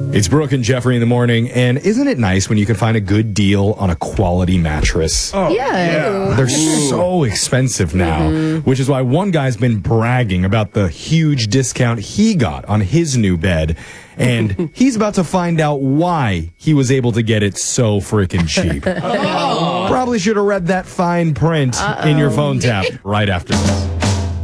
It's Brooke and Jeffrey in the morning, and isn't it nice when you can find a good deal on a quality mattress? Oh, yeah. They're so expensive now, which is why one guy's been bragging about the huge discount he got on his new bed, and he's about to find out why he was able to get it so freaking cheap. Probably should have read that fine print in your phone tap right after this.